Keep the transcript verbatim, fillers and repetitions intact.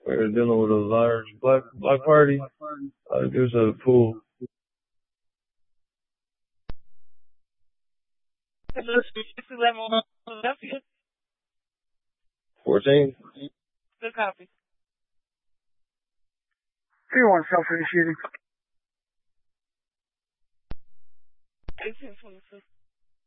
We were dealing with a large black block party. Uh, there's a pool. Fourteen. Good copy. three one self-initiating. eighteen twenty-two.